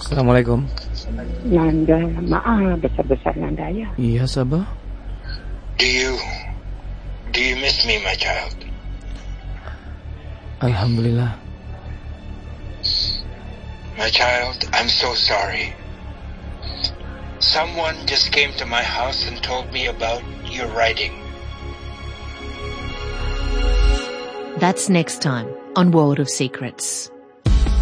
Assalamualaikum. Nanda, maaf, besar-besar Nanda ya. Iya, Sabah. Do you miss me, my child? Alhamdulillah. My child, I'm so sorry. Someone just came to my house and told me about your writing. That's next time on World of Secrets.